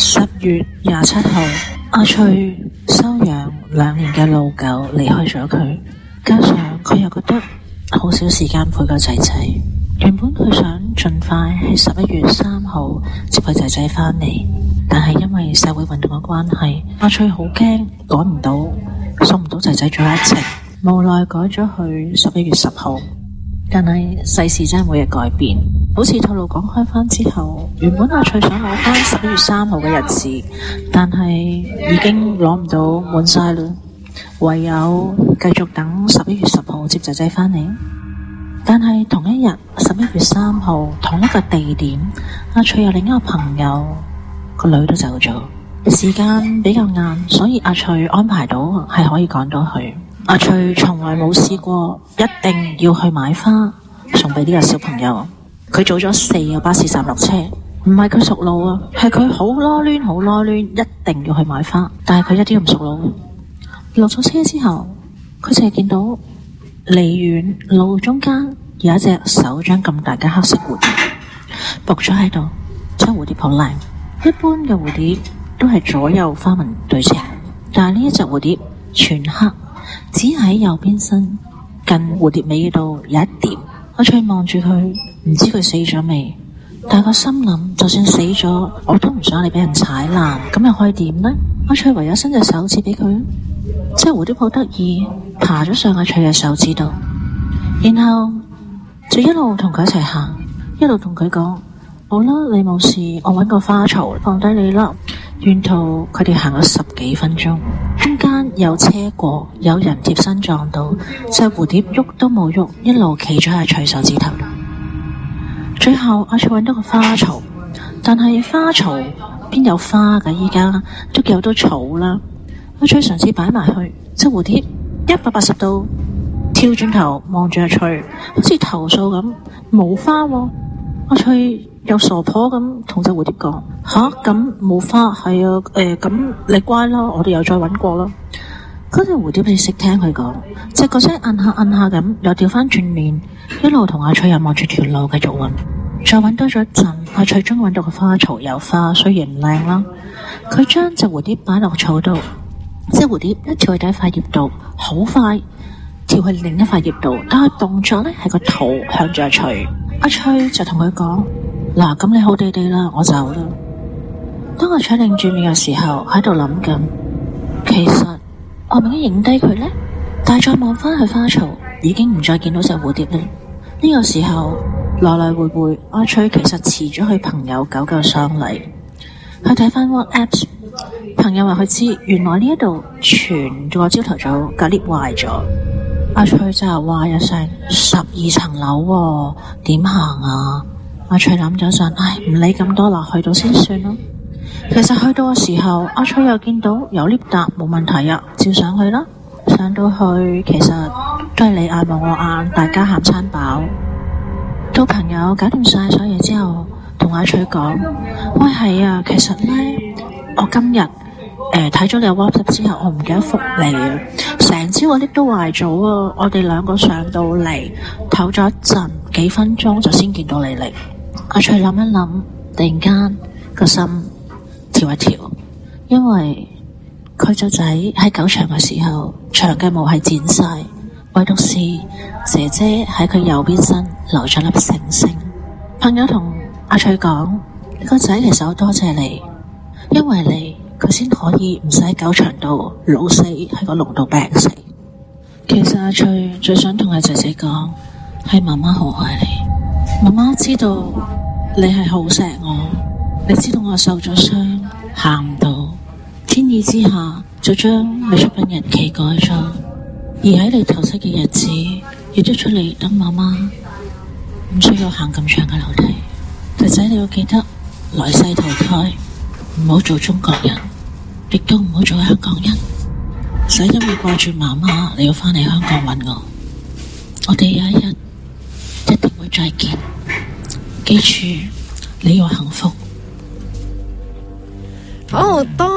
10月27號，阿翠收養2年嘅老狗離開咗佢，加上佢又覺得好少時間陪個仔仔。原本佢想盡快喺11月3號接個仔仔返嚟，但係因為社會運動嘅關係，阿翠好驚趕唔到，送唔到仔仔最後一程，無奈改咗去11月10號。但係世事真係每日改變，好似套路講開返之後，原本阿翠想攞返11月3號嘅日子，但係已經攞唔到滿晒啦，唯有繼續等11月10號接仔仔返嚟。但係同一日11月3號同一個地點，阿翠有另一個朋友個女都走咗，時間比較晏，所以阿翠安排到係可以趕到去。阿翠從來冇試過一定要去買花送俾呢個小朋友，佢早咗4個巴士站落車，唔係佢熟路啊，係佢好囉攣，一定要去買花，但係佢一啲都唔熟路。落咗車之後，佢淨係見到離遠路中間有一隻手掌咁大嘅黑色蝴蝶，伏咗喺度。隻蝴蝶好靚，一般嘅蝴蝶都係左右花紋對稱，但係呢一隻蝴蝶全黑，只喺右邊身近蝴蝶尾度有一點。阿翠望住佢，唔知佢死咗未，但係個心諗，就算死咗，我都唔想你俾人踩爛，咁又可以點呢？阿翠唯有伸隻手指俾佢，即係蝴蝶好得意，爬咗上阿翠嘅手指度，然後就一路同佢一齊行，一路同佢講：好啦，你冇事，我搵個花槽放低你啦。沿途佢哋行咗10幾分鐘，中間有車過，有人貼身撞到，隻蝴蝶喐都冇喐，一路企咗喺阿翠手指頭。最後阿翠搵到個花槽，但係花槽邊有花㗎？依家都幾多草啦。阿翠嘗試擺埋去，隻蝴蝶180度跳轉頭望住阿翠，好似投訴咁，冇花喎。阿翠又傻婆咁同隻蝴蝶講：吓，咁冇花？係啊，咁你乖啦，我哋又再搵過啦。嗰隻蝴蝶你識聽佢講，隻腳仔摁下咁，又掉翻轉面，一路同阿翠又望住條路繼續搵。再搵多咗一陣，阿翠終於搵到個花槽有花，雖然唔靚啦。佢將隻蝴蝶擺落草度，隻蝴蝶一跳去第一塊葉度，好快跳去另一塊葉度，但係動作呢係個頭向住阿翠。阿翠就同佢講：嗱，咁你好地地啦，我走啦。當阿翠擰住面嘅時候，喺度諗緊，其實我咪應該影低佢呢？但係再望翻去花槽，已經唔再見到隻蝴蝶啦。呢個時候來來回回，阿翠其實遲咗去朋友狗嘅喪禮。佢睇翻 WhatsApp， 朋友話佢知，原來呢一度全個朝頭早個 lift 壞咗。阿翠就係話一聲12層樓喎，點行啊？阿翠諗咗陣，唔理咁多啦，去到先算咯。其實去到嘅時候，阿翠又見到有 lift 搭，冇問題啊，照上去啦。上到去其實都係你眼望我眼，大家喊餐飽。到朋友搞掂晒所有嘢之後，同阿翠講：喂，係啊，其實呢，我今日睇咗你嘅 WhatsApp 之後，我唔記得覆你啊，成朝個 lift 都壞咗啊！我哋兩個上到嚟唞咗一陣，幾分鐘就先見到你嚟。阿翠諗一諗，突然間個心跳一跳，因為佢隻仔喺狗場嘅時候，長嘅毛係剪晒，唯獨是姐姐喺佢右邊身留咗粒星星。朋友同阿翠講：個仔其實好多謝你，因為你佢先可以唔使喺狗場度老死，喺個籠度病死。其實阿翠最想同阿姐姐講，係媽媽好愛你，媽媽知道你係好錫我，你知道我受咗傷，行唔到，天意之下就將你出殯日期改咗，而喺你頭七嘅日子，亦都出嚟等媽媽唔需要行咁長嘅樓梯。仔仔你要記得來世投胎，唔好做中國人，亦都唔好做香港人。唔使因為掛住媽媽，你要返嚟香港揾我。我哋有一日一定會再見，記住你要幸福。 好多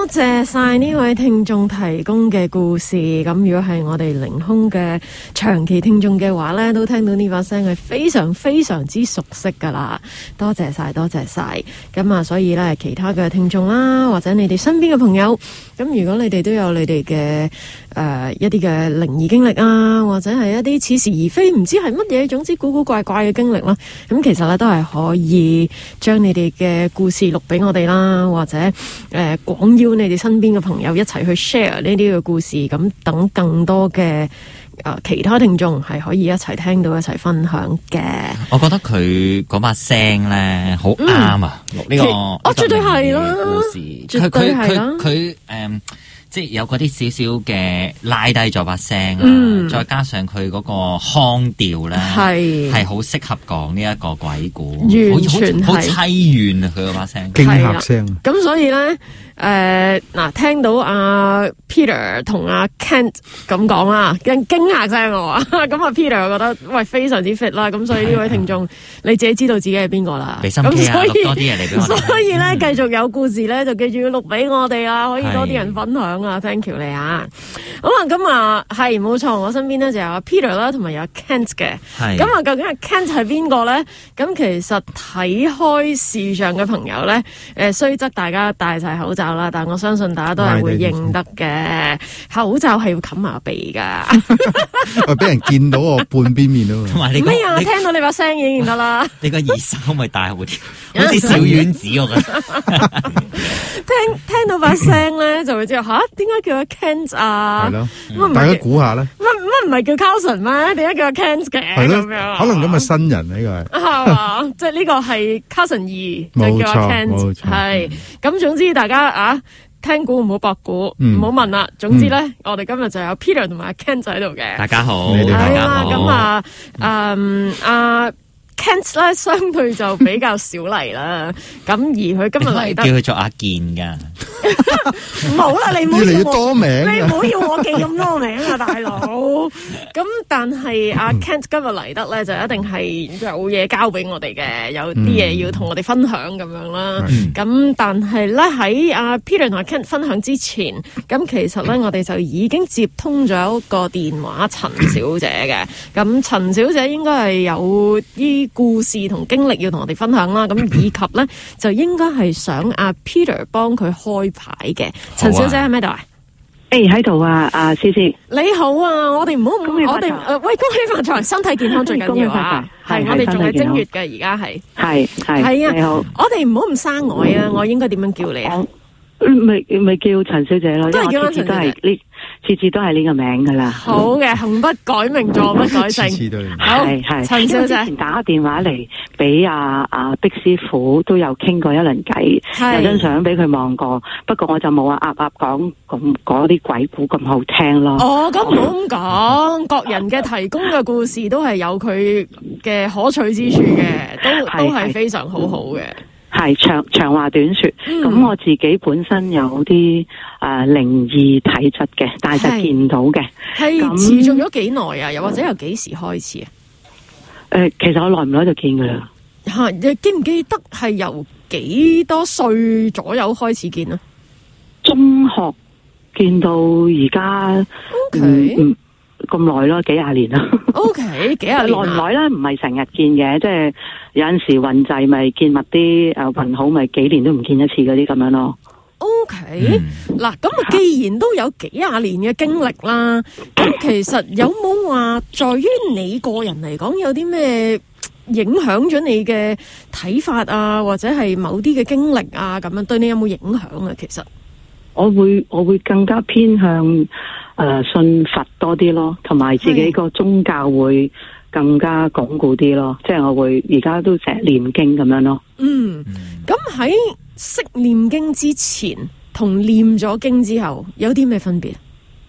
多謝晒呢位聽眾提供嘅故事。咁如果係我哋凌空嘅長期聽眾嘅話呢，都聽到呢把聲係非常非常之熟悉噶啦。多謝晒，多謝晒。咁啊，所以呢，其他嘅聽眾啦，或者你哋身邊嘅朋友，咁如果你哋都有你哋嘅一啲嘅靈異經歷啊，或者係一啲似是而非唔知係乜嘢，總之古古怪怪嘅經歷啦，咁其實呢，都係可以將你哋嘅故事錄俾我哋啦，或者廣邀你哋身邊嘅朋友一齊去 share 呢啲嘅故事，咁等更多嘅其他聽眾係可以一齊聽到一齊分享嘅。 我覺得佢嗰把聲咧好啱啊，錄呢個絕對係啦， 故事絕對係啦， 佢即係有嗰啲少少嘅拉低咗把聲啦，再加上佢嗰個腔調咧，係好適合講呢一個鬼故， 完全係好凄怨啊！佢嗰把聲， 驚嚇聲。 咁所以咧，聽到阿 Peter 同阿 Kent 咁講啦，驚嚇聲我話，咁阿 Peter 我覺得喂非常之 fit 啦，咁所以呢位聽眾你自己知道自己係邊個啦， 俾心機啊，錄多啲嘢嚟俾我哋。 所以咧，繼續有故事咧，就記住要錄俾我哋啦，可以多啲人分享啊 ，thank you 你啊。好啦，咁啊係冇錯，我身邊咧就有阿 Peter 啦，同埋有 Kent 嘅。咁啊，究竟阿 Kent 係邊個咧？咁其實睇開視像嘅朋友咧，雖則大家戴晒口罩啦，但我相信大家都係會認得嘅。口罩係要冚埋鼻噶， 我俾人見到我半邊面啊嘛。 同埋你咩啊？聽到你把聲已經認得啦。 你個耳塞咪戴好啲，好似小丸子我覺得。 聽到把聲咧，就會知道吓，點解叫阿 Kent 啊？ 係咯，大家估下咧。 乜唔係叫 Carlson 咩？點解叫阿 Kent 嘅？ 係咯， 咁樣可能咁嘅新人呢個係。 係嘛？即係呢個係 Carlson 2，就叫阿 Kent。 冇錯。 係咁，總之大家啊，聽估唔好博估，唔好問啦。總之咧，我哋今日就有 Peter 同埋阿 Kent 喺度嘅。 大家好， 大家好。 咁Kent 咧相對就比較少嚟啦，咁而佢今日嚟得， 叫佢做阿健噶， 唔好啦，你唔好越嚟越多名， 你唔好要我記咁多名啊，大佬。咁但係阿 Kent 今日嚟得咧，就一定係有嘢交俾我哋嘅，有啲嘢要同我哋分享咁樣啦。咁但係咧喺阿 Peter 同阿 Kent 分享之前，咁其實咧我哋就已經接通咗一個電話陳小姐嘅。咁陳小姐應該係有啲故事同經歷要同我哋分享啦，咁以及咧就應該係想阿 Peter 幫佢開牌嘅。陳小姐喺咪度啊？ 喺度啊，阿思思你好啊，我哋唔好我哋喂，恭喜發財，身體健康最緊要啊！係我哋仲係正月嘅，而家係啊，你好，我哋唔好咁生外啊！我應該點樣叫你啊？ 咪叫陳小姐咯， 都係叫陳小姐。 次次都係呢個名噶啦。 好嘅，行不改名，坐不改姓。 次次都好，陳小姐。 之前打個電話嚟俾阿畢師傅都有傾過一輪偈，有張相俾佢望過，不過我就冇講咁嗰啲鬼故咁好聽咯。 哦，咁唔好咁講，各人嘅提供嘅故事都係有佢嘅可取之處嘅，都係非常好好嘅。 係長話短說，咁我自己本身有啲靈異體質嘅，但係就見到嘅。 係持續咗幾耐啊？又或者由幾時開始啊？ 其實我耐唔耐就見噶啦。 你記唔記得係由幾多歲左右開始見啊？ 中學見到而家咁耐咯，幾廿年啦。 OK， 幾廿年耐唔耐咧？唔係成日見嘅，即係有陣時運滯咪見密啲，運好咪幾年都唔見一次嗰啲咁樣咯。 OK，嗱，咁啊，既然都有幾廿年嘅經歷啦，咁其實有冇話在於你個人嚟講有啲咩影響咗你嘅睇法啊，或者係某啲嘅經歷啊，咁樣對你有冇影響啊？其實我會更加偏向信佛多啲咯，同埋自己個宗教會更加鞏固啲咯。即係我會而家都成日念經咁樣咯。 咁喺識念經之前同念咗經之後有啲咩分別？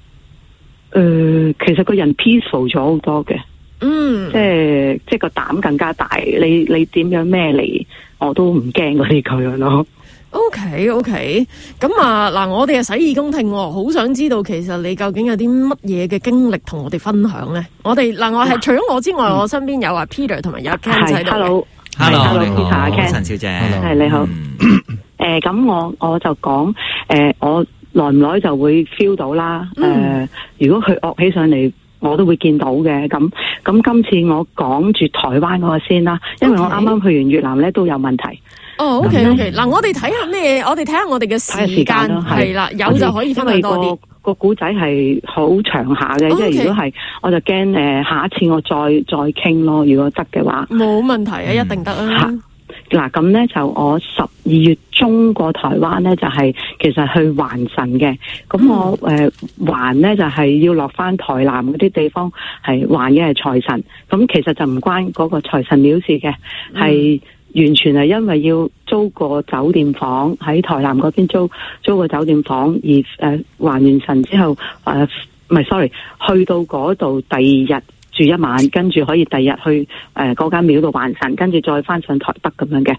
其實個人 peaceful 咗好多嘅。即係個膽更加大。你點樣孭嚟我都唔驚嗰啲咁樣咯。 OK， 咁啊嗱，我哋係洗耳恭聽，好想知道其實你究竟有啲乜嘢嘅經歷同我哋分享咧？我哋嗱，我係除咗我之外，我身邊有阿 Peter 同埋有 Ken 喺度。 Hello，你好， 陳小姐， 係你好。 咁我就講我耐唔耐就會 feel 到啦。如果佢惡起上嚟，我都會見到嘅。咁今次我講住台灣嗰個先啦，因為我啱啱去完越南咧都有問題。 OK。嗱，我哋睇下咩？我哋睇下我哋嘅時間係啦，有就可以分享多啲。 個古仔係好長下嘅，即係如果係我就驚下一次我再傾咯。如果得嘅話， 冇問題啊，一定得啊。 嗱，咁咧就我12月中過台灣咧，就係其實去還神嘅。咁我還咧就係要落翻台南嗰啲地方，係還嘅係財神。咁其實就唔關嗰個財神廟事嘅，係完全係因為要租個酒店房喺台南嗰邊租個酒店房，而還完神之後唔係 sorry， 去到嗰度第二日住一晚，跟住可以第二日去嗰間廟度還神，跟住再翻上台北咁樣嘅。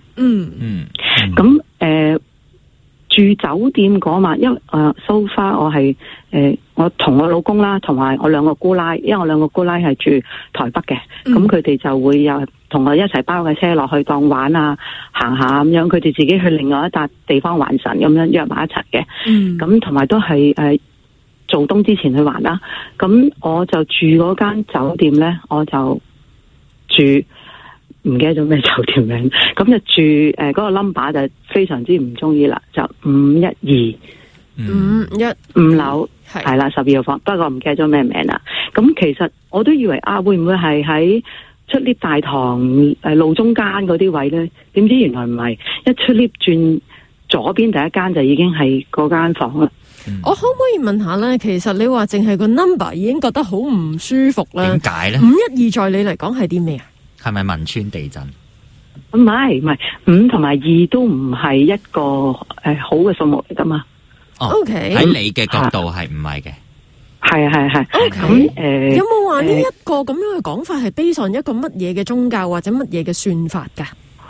咁住酒店嗰晚，因為so far 我係我同我老公啦，同埋我兩個姑奶，因為我兩個姑奶係住台北嘅，咁佢哋就會有同我一齊包架車落去當玩啊，行下咁樣，佢哋自己去另外一笪地方還神咁樣約埋一齊嘅。咁同埋都係做冬之前去還啦。咁我就住嗰間酒店咧，我就住唔記得咗咩酒店名，咁就住嗰個 number 就非常之唔中意啦，就512 5樓係啦，12號房，不過唔記得咗咩名啦。咁其實我都以為會唔會係喺出 lift 大堂路中間嗰啲位咧？點知原來唔係，一出 lift 轉左邊第一間就已經係嗰間房啦。 我可唔可以問下咧？其實你話淨係個 number 已經覺得好唔舒服啦。 點解咧 ？512在你嚟講係啲咩啊？ 係咪汶川地震？ 唔係5同埋2都唔係一個好嘅數目嚟噶嘛。 OK， 喺你嘅角度係唔係嘅？ 係。 OK，有冇話呢一個咁樣嘅講法係based on一個乜嘢嘅宗教或者乜嘢嘅算法噶？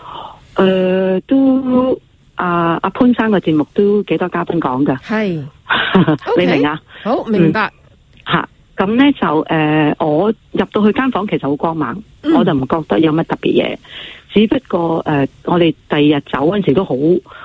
都阿潘生嘅節目都幾多嘉賓講噶。係，你明啊？ 好明白。 咁咧就我入到去間房其實好光猛，我就唔覺得有乜特別嘢，只不過我哋第二日走嗰陣時都好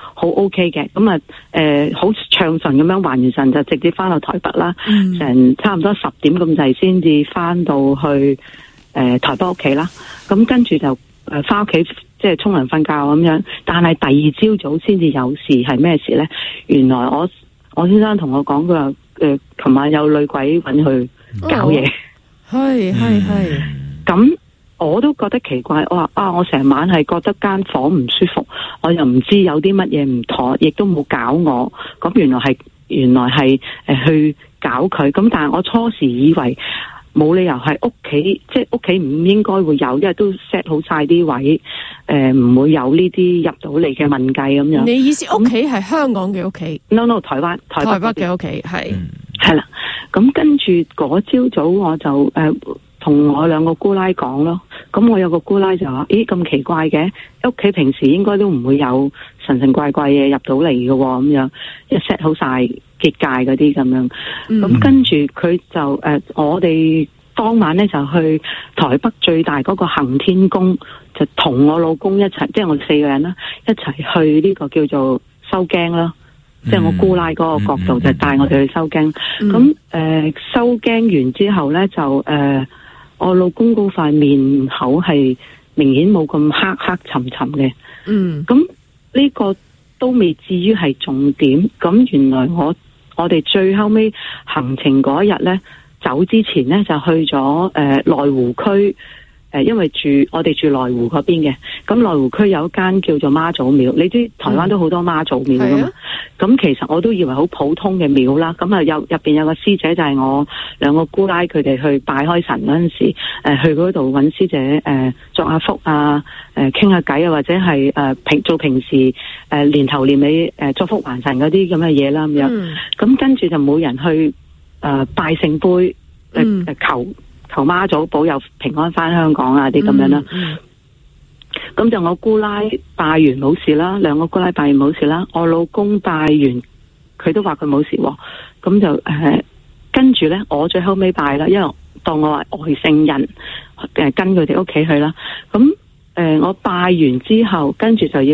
OK 嘅，咁好暢順咁樣還完神就直接翻到台北啦，成差唔多10點咁滯先至翻到去台北屋企啦，咁跟住就翻屋企即係沖涼瞓覺咁樣，但係第二朝早先至有事，係咩事咧？原來我先生同我講佢話琴晚有女鬼揾佢搞嘢，係，咁我都覺得奇怪，我話我成晚係覺得間房唔舒服，我又唔知有啲乜嘢唔妥，亦都冇搞我，咁原來係去搞佢，咁但係我初時以為冇理由係屋企，即係屋企唔應該會有，因為都 set 好晒啲位，唔會有呢啲入到嚟嘅問計咁樣。你意思屋企係香港嘅屋企 ？No， 台北嘅屋企係啦。咁跟住嗰朝早我就同我兩個姑奶講咯。咁我有個姑奶就話：咦，咁奇怪嘅，屋企平時應該都唔會有神神怪怪嘢入到嚟嘅喎，咁樣一 set 好晒結界嗰啲咁樣。咁跟住佢就我哋當晚咧就去台北最大嗰個行天宮，就同我老公一齊，即係我哋4個人啦，一齊去呢個叫做收驚啦。即係我姑奶嗰個角度就帶我哋去收驚。咁收驚完之後咧就我老公嗰塊面口係明顯冇咁黑沉沉嘅。咁呢個都未至於係重點。咁原來我哋最後尾行程嗰日咧，走之前咧就去咗內湖區。因為我哋住內湖嗰邊嘅，咁內湖區有一間叫做媽祖廟，你知台灣都好多媽祖廟噶嘛？咁其實我都以為好普通嘅廟啦，咁啊入邊有個師姐就係我兩個姑奶佢哋去拜開神嗰陣時，去嗰度揾師姐作下福啊，傾下偈啊，或者係做平時年頭年尾祝福還神嗰啲咁嘅嘢啦咁樣。咁跟住就冇人去拜聖杯求媽祖保佑平安翻香港啊啲咁樣啦。咁就我姑奶拜完冇事啦，兩個姑奶拜完冇事啦，我老公拜完佢都話佢冇事喎。咁就跟住咧，我最後尾拜啦，因為當我係外姓人跟佢哋屋企去啦。咁我拜完之後，跟住就要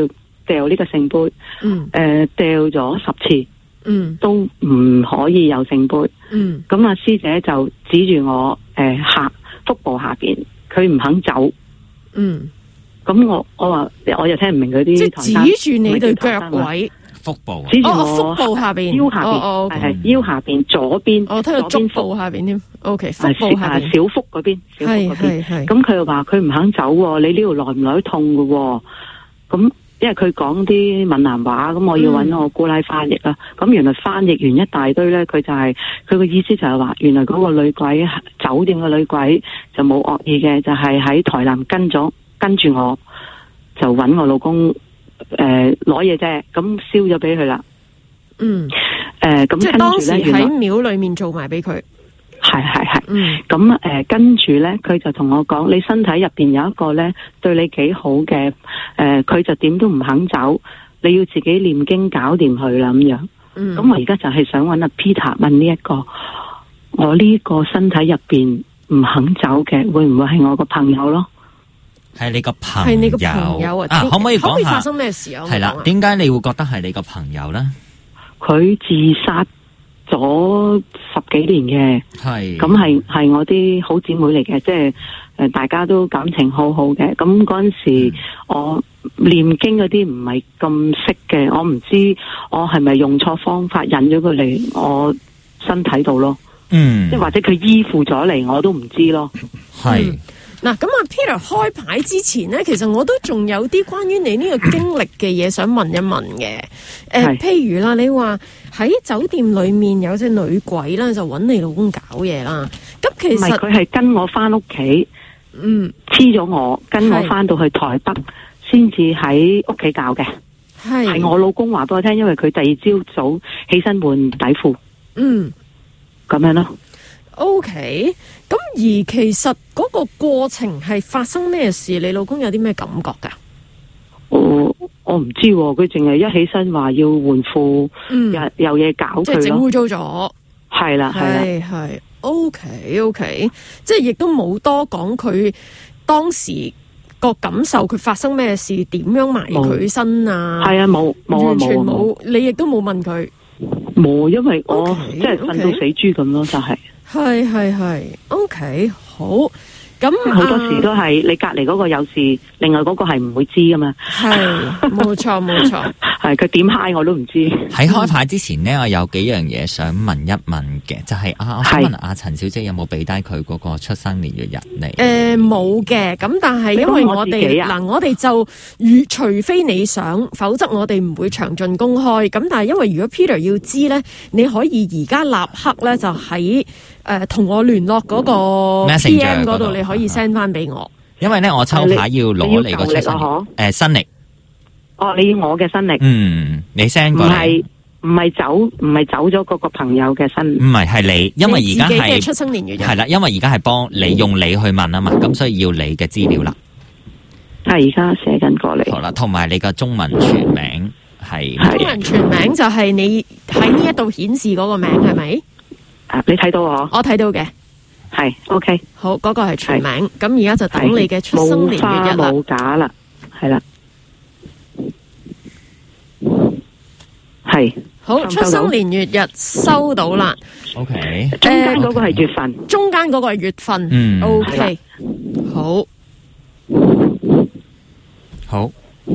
掉呢個聖杯，掉咗10次，都唔可以有聖杯。咁阿師姐就指住我腹部下邊，佢唔肯走。咁我話我又聽唔明佢啲， 即係指住你對腳位。 腹部， 指住我腹部下邊， 腰下邊，係腰下邊左邊， 我聽到足部下邊添。OK， 腹部下邊， 小腹嗰邊，咁佢又話佢唔肯走喎，你呢度來唔來都痛㗎喎。咁因為佢講啲閩南話，咁我要揾我姑奶翻譯啦。咁原來翻譯完一大堆咧，佢就係佢個意思就係話，原來嗰個女鬼酒店嘅女鬼就冇惡意嘅，就係喺台南跟住我，就揾我老公。攞嘢啫，咁燒咗俾佢啦。咁即係當時喺廟裏面做埋俾佢。 係。咁跟住咧，佢就同我講：你身體入邊有一個咧對你幾好嘅，佢就點都唔肯走，你要自己念經搞掂佢啦咁樣。咁我而家就係想揾阿 Peter 問呢一個，我呢個身體入邊唔肯走嘅，會唔會係我個朋友咯？ 係你個朋友啊！可唔可以講下發生咩事啊？ 係啦，點解你會覺得係你個朋友咧？ 佢自殺咗10幾年嘅，係咁係我啲好姊妹嚟嘅，即係大家都感情好好嘅。咁嗰陣時我念經嗰啲唔係咁識嘅，我唔知我係咪用錯方法引咗佢嚟我身體度咯。即係或者佢依附咗嚟，我都唔知咯。 係。 嗱，咁阿 Peter 開牌之前咧，其實我都仲有啲關於你呢個經歷嘅嘢想問一問嘅。譬如啦，你話喺酒店裏面有隻女鬼啦，就揾你老公搞嘢啦。咁其實佢係跟我翻屋企，黐咗我，跟我翻到去台北，先至喺屋企搞嘅。係我老公話俾我聽，因為佢第二朝早起身換底褲。咁樣咯。 OK， 咁而其實嗰個過程係發生咩事？你老公有啲咩感覺噶？ 我唔知，佢淨係一起身話要換褲，有嘢搞佢咯，即係整污糟咗。係啦。OK， 即係亦都冇多講佢當時個感受，佢發生咩事，點樣埋佢身啊？係啊，冇，完全冇，你亦都冇問佢。 冇，因為我即係瞓到死豬咁咯，就係。 係 OK， 好。咁好多時都係你隔籬嗰個有事，另外嗰個係唔會知噶嘛。 係，冇錯。 係佢點嗨我都唔知。 喺開牌之前呢，我有幾樣嘢想問一問嘅，就係我想問阿陳小姐有冇俾低佢嗰個出生年月日嚟？ 冇嘅。咁但係因為我哋嗱，我哋就除非你想，否則我哋唔會詳盡公開。咁但係因為如果 Peter 要知咧，你可以而家立刻咧就喺同我聯絡嗰個 PM 嗰度，你可以 send 翻俾我。 因為咧，我抽牌要攞你個出生年新曆。 你要我嘅新曆。 你 send 過嚟。 唔係走咗嗰個朋友嘅新曆。 唔係你，因為而家係出生年月日。 係啦，因為而家係幫你用你去問啊嘛，咁所以要你嘅資料啦。 係而家寫緊過嚟。 好啦，同埋你個中文全名係。 中文全名就係你喺呢一度顯示嗰個名係咪？ 你睇到我睇到嘅，係 OK。好， 嗰個係全名。咁而家就等你嘅出生年月日啦。 冇假啦，係啦，係。 好，出生年月日收到啦。 OK。 中間嗰個係月份。 中間嗰個係月份。OK。 好。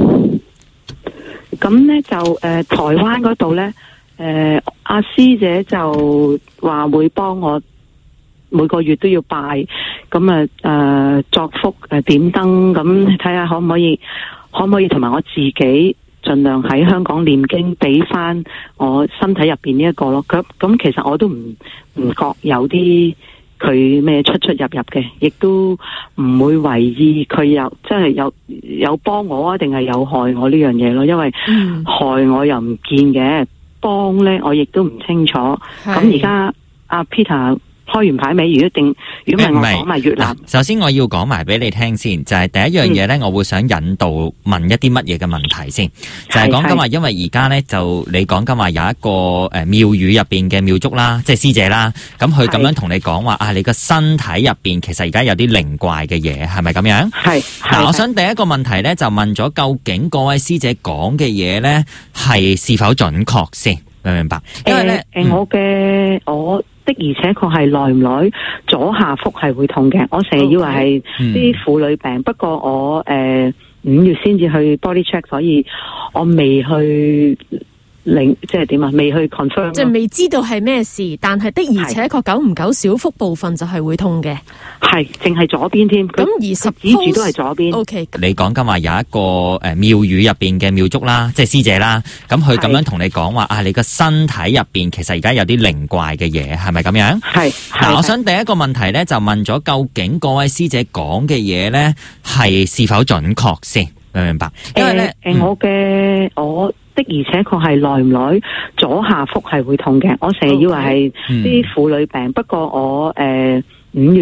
咁咧就台灣嗰度咧。阿師姐就話會幫我每個月都要拜，咁作福點燈，咁睇下可唔可以同埋我自己盡量喺香港念經，俾翻我身體入邊呢一個咯。咁其實我都唔覺有啲佢咩出入嘅，亦都唔會懷疑佢即係有幫我啊，定係有害我呢樣嘢咯。因為害我又唔見嘅。幫咧，我亦都唔清楚。咁而家阿 Peter 開完牌未？如果唔係我講埋越南。 首先我要講埋俾你聽先，就係第一樣嘢咧，我會想引導問一啲乜嘢嘅問題先，就係講緊話，因為而家咧就你講緊話有一個廟宇入邊嘅廟祝啦，即係師姐啦，咁佢咁樣同你講話啊，你個身體入邊其實而家有啲靈怪嘅嘢，係咪咁樣？係。嗱，我想第一個問題咧就問咗，究竟嗰位師姐講嘅嘢咧係是否準確先？明唔明白？因為咧， 我的而且確係耐唔耐左下腹係會痛嘅，我成日以為係啲婦女病，不過我5月先至去 body check， 所以我未去即係點啊？未去 confirm， 即係未知道係咩事，但係的而且確久唔久小腹部分就係會痛嘅， 係淨係左邊添。咁而指住都係左邊。 OK， 你講緊話有一個廟宇入邊嘅廟祝啦，即係師姐啦，咁佢咁樣同你講話啊，你個身體入邊其實而家有啲靈怪嘅嘢，係咪咁樣？係。嗱，我想第一個問題咧就問咗，究竟嗰位師姐講嘅嘢咧係是否準確先？明唔明白？因為咧， 我的而且確係耐唔耐左下腹係會痛嘅，我成日以為係啲婦女病，不過我5月